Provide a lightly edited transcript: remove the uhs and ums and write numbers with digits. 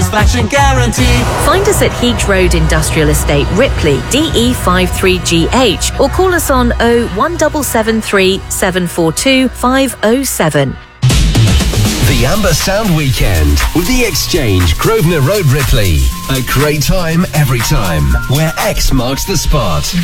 satisfaction guarantee. Find us at Heath Road Industrial Estate, Ripley, DE53GH, or call us on 01773 742 507. The Amber Sound Weekend with The Exchange, Grosvenor Road, Ripley. A great time every time, where X marks the spot.